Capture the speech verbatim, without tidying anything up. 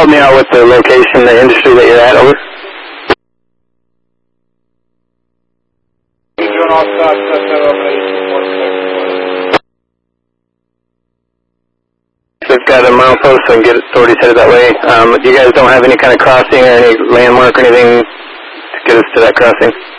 help me out with the location, the industry that you're at, over? We've got a milepost, so we can get authorities headed that way. Um, you guys don't have any kind of crossing or any landmark or anything to get us to that crossing?